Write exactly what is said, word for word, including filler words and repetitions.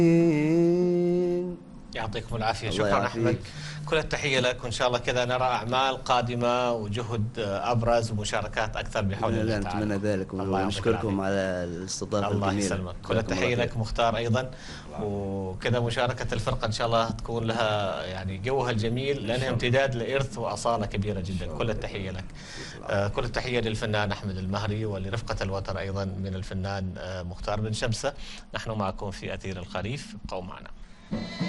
يعطيكم العافية. شكرا أحمد، كل التحية لك، وإن شاء الله كذا نرى أعمال قادمة وجهد أبرز ومشاركات أكثر بحول الله تعالى. نتمنى ذلك ونشكركم على الاستضافة الجميلة. الله يسلمك، كل التحية لك مختار أيضا، وكذا مشاركة الفرقة إن شاء الله تكون لها يعني جوها الجميل، لأنها امتداد لإرث وأصالة كبيرة جدا. كل التحية لك. كل التحية للفنان أحمد المهري ولرفقة الوتر أيضا من الفنان مختار بن شمسة. نحن معكم في أثير الخريف، ابقوا معنا.